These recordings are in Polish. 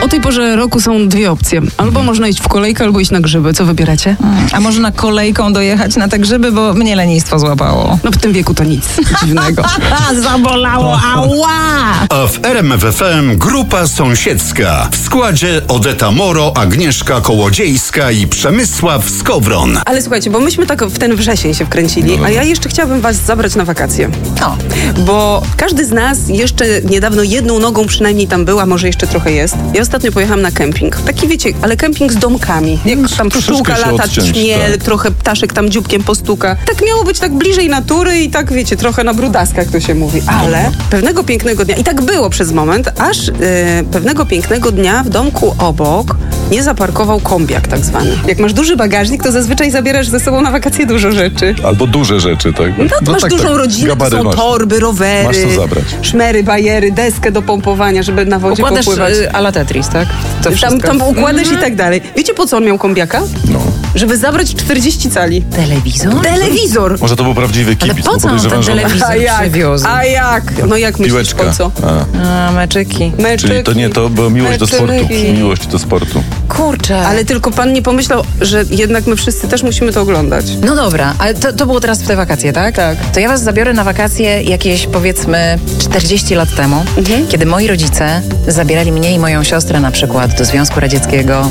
O tej porze roku są dwie opcje. Albo można iść w kolejkę, albo iść na grzyby. Co wybieracie? A można kolejką dojechać na te grzyby, bo mnie lenistwo złapało. No w tym wieku to nic dziwnego. Zabolało, ała! A w RMF FM grupa sąsiedzka. W składzie Odeta Moro, Agnieszka Kołodziejska i Przemysław Skowron. Ale słuchajcie, bo myśmy tak w ten wrzesień się wkręcili, a ja jeszcze chciałabym was zabrać na wakacje. O. Bo każdy z nas jeszcze niedawno jedną nogą przynajmniej tam była, może jeszcze trochę jest. Ja ostatnio pojechałam na kemping. Taki wiecie, ale kemping z domkami. Jak tam pszczółka się lata, odciąć, czmiel, tak. trochę ptaszek tam dzióbkiem postuka. Tak miało być tak bliżej natury i tak wiecie, trochę na brudaskach to się mówi. Ale pewnego pięknego dnia, i tak było przez moment, aż pewnego pięknego dnia w domku obok nie zaparkował kombiak tak zwany. Jak masz duży bagażnik, to zazwyczaj zabierasz ze sobą na wakacje dużo rzeczy. Albo duże rzeczy, tak? No, masz dużą rodzinę, to Gabary są masz. torby, rowery, Masz co zabrać. szmery, bajery, deskę do pompowania, żeby na wodzie Układasz popływać. a la Tetris, tak? To Tam układasz i tak dalej. Wiecie, po co on miał kombiaka? No. Żeby zabrać 40 cali. Telewizor? Telewizor! Może to był prawdziwy Ale kibic, po bo co on ten podejrzewam, że telewizor przywiózł? A jak? No jak myślisz, piłeczka. po co? A, Meczyki. Meczyki. czyli to nie, to była miłość do sportu. Meczyki. Miłość do sportu. Kurczę. Ale tylko pan nie pomyślał, że jednak my wszyscy też musimy to oglądać. No dobra, ale to było teraz w te wakacje, tak? Tak. To ja was zabiorę na wakacje jakieś powiedzmy 40 lat temu, kiedy moi rodzice zabierali mnie i moją siostrę na przykład do Związku Radzieckiego,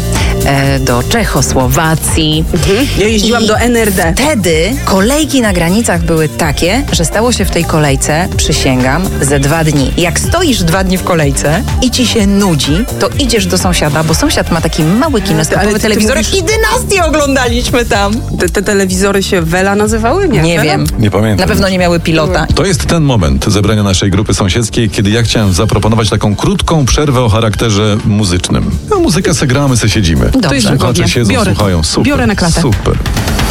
do Czechosłowacji. Ja jeździłam I do NRD. Wtedy kolejki na granicach były takie, że stało się w tej kolejce, przysięgam, ze 2 dni. Jak stoisz 2 dni w kolejce i ci się nudzi, to idziesz do sąsiada, bo sąsiad ma taki mały Ale kineskopowy ty telewizor mówisz- i Dynastię oglądaliśmy tam. Te telewizory się Wela nazywały? Nie Wela? wiem. Nie pamiętam. Na pewno nie miały pilota. To jest ten moment zebrania naszej grupy sąsiedzkiej, kiedy ja chciałem zaproponować taką krótką przerwę o charakterze muzycznym. No, muzykę se gramy, se siedzimy. Dobrze. To jest Słuchacze wygodnie. siedzą, Biorę to. słuchają. Super. Biorę na klatę. Super.